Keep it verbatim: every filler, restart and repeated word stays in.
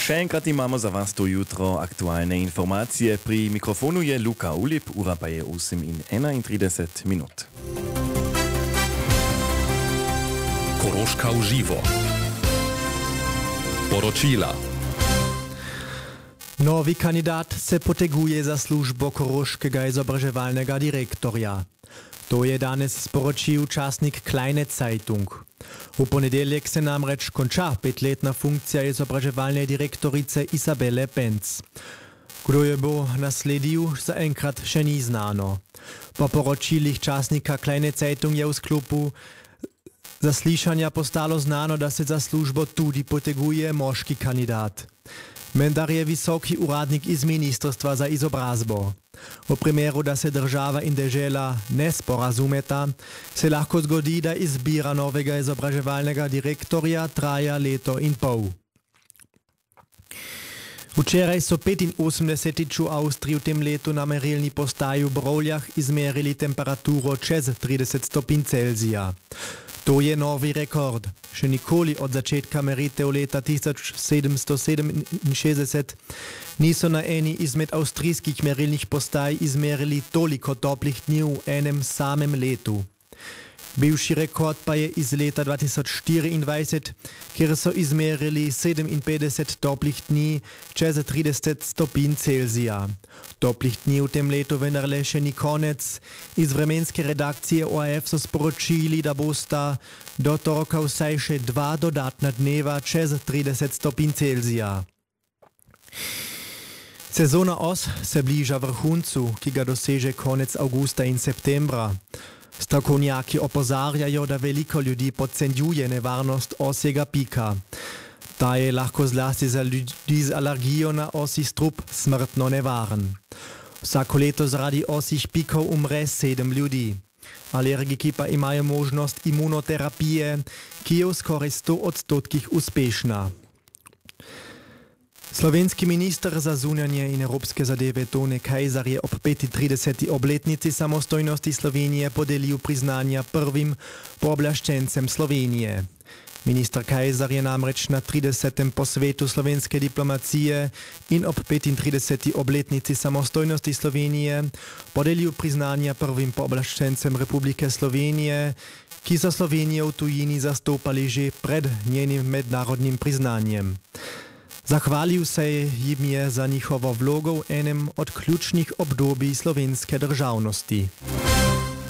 Še enkrat imamo za vas to jutro aktualne informacije. Pri mikrofonu je Luka Ulip, ura pa je osem in enaintrideset minut. Koroška v živo. Poročila. Novi kandidat se poteguje za službo koroškega izobraževalnega direktorja. To je danes sporočil časnik Kleine Zeitung. V ponedeljek se namreč konča petletna funkcija izobraževalne direktorice Isabelle Benz. Kdo jo bo nasledil, zaenkrat še ni znano. Po poročilih časnika Kleine Zeitung je v sklopu zaslišanja postalo znano, da se za službo tudi poteguje moški kandidat. Mendar je visoki uradnik iz Ministrstva za izobrazbo. V primeru, da se država in dežela ne sporazumeta, se lahko zgodi, da izbira novega izobraževalnega direktorja traja leto in pol. Včeraj so petinosemdesetič v Avstriji v tem letu na merilni postaji v Brovljah izmerili temperaturo čez trideset stopinj Celzija. To je novi rekord. Še nikoli od začetka meritev leta tisoč sedemsto sedeminšestdeset niso na eni izmed avstrijskih merilnih postaj izmerili toliko toplih dni v enem samem letu. Bivši rekord pa je iz leta dva tisoč štiriindvajset, kjer so izmerili sedeminpetdeset toplih dni čez trideset stopinj Celzija. Toplih dni v tem letu vendarle še ni konec. Iz vremenske redakcije O R F so sporočili, da bosta do torka vsaj še dva dodatna dneva čez trideset stopinj Celzija. Sezona os se bliža vrhuncu, ki ga doseže konec avgusta in septembra. Strokovnjaki opozarjajo, da veliko ljudi podcenjuje nevarnost osjega pika. Ta je lahko zlasti za ljudi z alergijo na osji strup smrtno nevaren. Vsako leto zaradi osjih pikov umre sedem ljudi. Alergiki pa imajo možnost imunoterapije, ki je v skoraj sto odstotkih uspešna. Slovenski minister za zunanje in evropske zadeve Tone Kajzer je ob petintrideseti obletnici samostojnosti Slovenije podelil priznanja prvim pooblaščencem Slovenije. Minister Kajzer je namreč na tridesetem posvetu slovenske diplomacije in ob petintrideseti obletnici samostojnosti Slovenije podelil priznanja prvim pooblaščencem Republike Slovenije, ki so Slovenijo v tujini zastopali že pred njenim mednarodnim priznanjem. Zahvalil se jim je za njihovo vlogo v enem od ključnih obdobij slovenske državnosti.